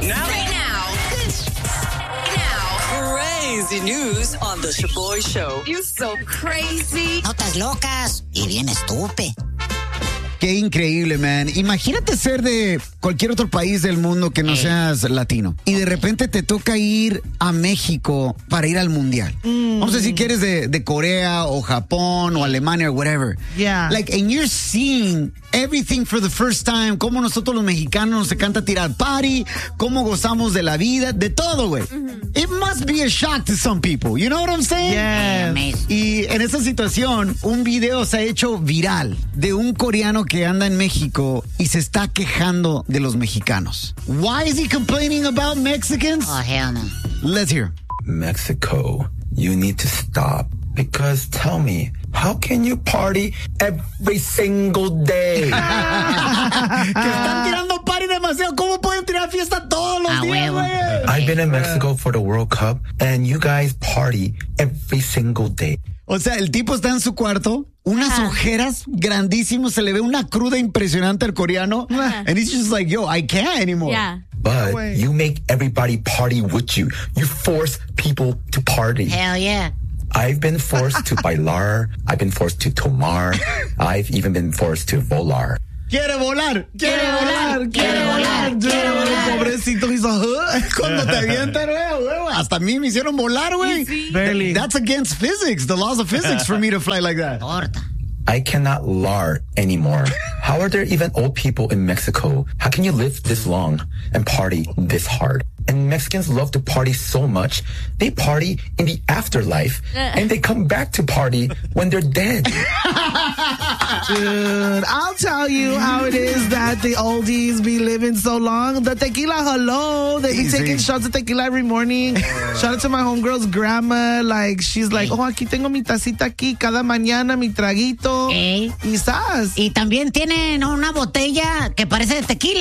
Crazy news on the Shaboy Show. You're so crazy. Notas locas y bien estúpido. Qué increíble, man. Imagínate ser de cualquier otro país del mundo que no seas latino. Y de repente te toca ir a México para ir al mundial. Vamos a decir que eres de Corea o Japón o Alemania o whatever. Yeah. Like, and you're seeing everything for the first time. Cómo nosotros los mexicanos nos encanta tirar party. Cómo gozamos de la vida. De todo, güey. It must be a shock to some people. You know what I'm saying? Yes. Y en esa situación, un video se ha hecho viral de un coreano que anda en México y se está quejando de los mexicanos. Why is he complaining about Mexicans? Oh, hell no. Let's hear. Mexico, you need to stop. Because tell me, how can you party every single day? Que están tirando party demasiado. ¿Cómo pueden tirar fiesta todos los días, huevo. güey? I've been in Mexico for the World Cup, and you guys party every single day. O sea, el tipo está en su cuarto, unas ojeras grandísimas, se le ve una cruda impresionante al coreano, and he's just like, yo, I can't anymore. Yeah. But you make everybody party with you. You force people to party. Hell yeah. I've been forced to bailar. I've been forced to tomar. I've even been forced to volar. Quiere volar, quiere volar, quiere volar, quiere volar. Pobrecito, hizo. Cuando te avientan, güey, hasta a mí me hicieron volar, güey. Barely. That's against physics, the laws of physics for me to fly like that. Torta. I cannot lar anymore. How are there even old people in Mexico? How can you live this long and party this hard? And Mexicans love to party so much, they party in the afterlife, and they come back to party when they're dead. Dude, I'll tell you how it is that the oldies be living so long. The tequila, hello. They be taking shots of tequila every morning. Shout out to my homegirl's grandma. Like, she's like, oh, aquí tengo mi tacita aquí cada mañana, mi traguito. Ey. Y sas. Y también tienen una botella que parece de tequila.